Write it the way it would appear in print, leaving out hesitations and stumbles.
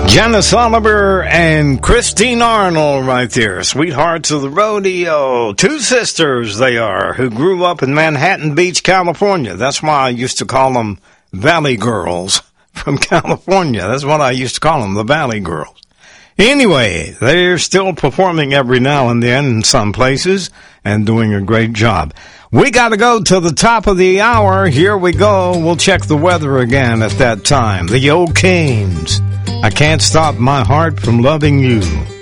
Janice Oliver and Christine Arnold right there. Sweethearts of the Rodeo. Two sisters they are who grew up in Manhattan Beach, California. That's why I used to call them Valley Girls from California. That's what I used to call them, the Valley Girls. Anyway, they're still performing every now and then in some places and doing a great job. We got to go to the top of the hour. Here we go. We'll check the weather again at that time. The O'Kanes. I can't stop my heart from loving you.